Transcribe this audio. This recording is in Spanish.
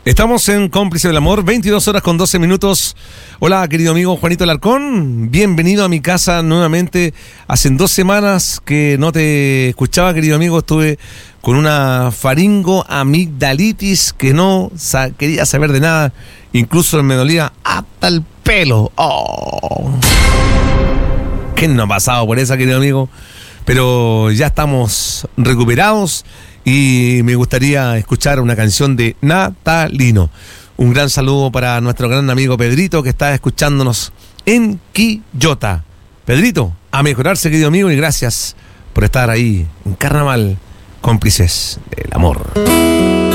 Estamos en Cómplice del Amor, 22 horas con 12 minutos. Hola, querido amigo Juanito Alarcón. Bienvenido a mi casa nuevamente. Hace 2 semanas que no te escuchaba, querido amigo. Estuve con una faringoamigdalitis que no quería saber de nada. Incluso me dolía hasta el pelo. Oh. ¿Quién no ha pasado por esa, querido amigo? Pero ya estamos recuperados. Y me gustaría escuchar una canción de Natalino. Un gran saludo para nuestro gran amigo Pedrito, que está escuchándonos en Quillota. Pedrito, a mejorarse, querido amigo, y gracias por estar ahí en Carnaval, Cómplices del Amor.